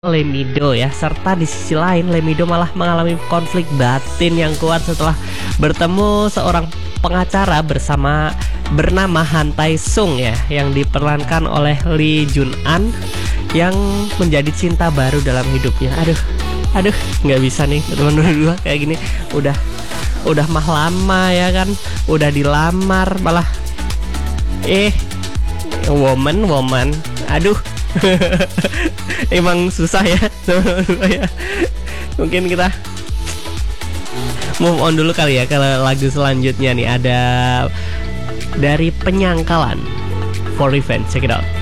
Lemido ya, serta di sisi lain Lemido malah mengalami konflik batin yang kuat setelah bertemu seorang pengacara bernama Han Tae-sung ya, yang diperankan oleh Lee Jun-an yang menjadi cinta baru dalam hidupnya. Aduh, nggak bisa nih teman-teman gua kayak gini. Udah mah lama ya kan, udah dilamar malah woman, aduh. Emang susah ya. Mungkin kita move on dulu kali ya. Kalau lagu selanjutnya nih ada dari Penyangkalan, For Revenge, check it out.